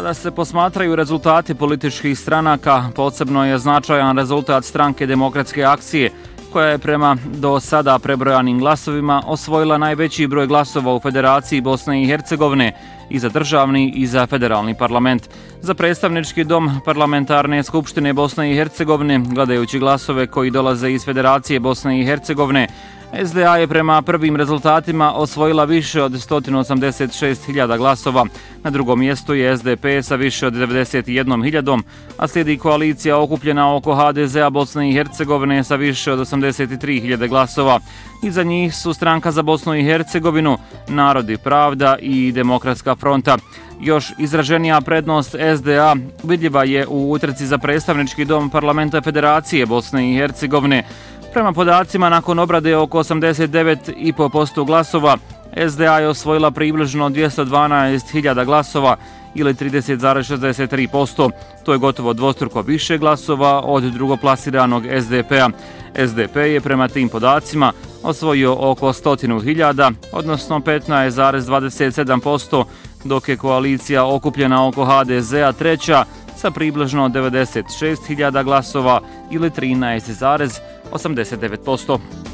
Kada se posmatraju rezultati političkih stranaka, posebno je značajan rezultat Stranke demokratske akcije, koja je prema do sada prebrojanim glasovima osvojila najveći broj glasova u Federaciji Bosne i Hercegovine i za državni i za federalni parlament. Za predstavnički dom Parlamentarne skupštine Bosne i Hercegovine, gledajući glasove koji dolaze iz Federacije Bosne i Hercegovine, SDA je prema prvim rezultatima osvojila više od 186.000 glasova. Na drugom mjestu je SDP sa više od 91.000, a slijedi koalicija okupljena oko HDZ-a Bosne i Hercegovine sa više od 83.000 glasova. Iza njih su Stranka za Bosnu i Hercegovinu, Narod i pravda i Demokratska fronta. Još izraženija prednost SDA vidljiva je u utrci za predstavnički dom Parlamenta Federacije Bosne i Hercegovine. Prema podacima, nakon obrade oko 89,5% glasova, SDA je osvojila približno 212.000 glasova ili 30,63%. To je gotovo dvostruko više glasova od drugoplasiranog SDP-a. SDP je prema tim podacima osvojio oko 100.000, odnosno 15,27%, dok je koalicija okupljena oko HDZ-a treća sa približno 96.000 glasova ili 13,89%.